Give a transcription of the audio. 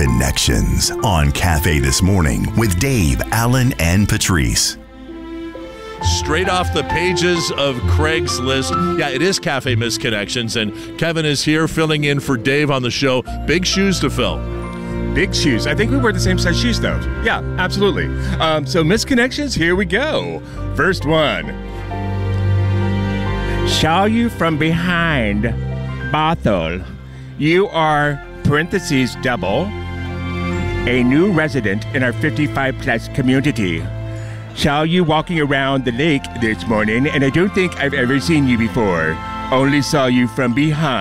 Misconnections on Cafe This Morning with Dave, Alan, and Patrice. Straight off the pages of Craigslist. Yeah, it is Cafe Misconnections, and Kevin is here filling in for Dave on the show. Big shoes to fill. Big shoes. I think we wear the same size shoes, though. Yeah, absolutely. So misconnections, here we go. First one. Saw you from behind, Bothell. You are, parentheses, double, a new resident in our 55-plus community. Saw you walking around the lake this morning, and I don't think I've ever seen you before. Only saw you from behind.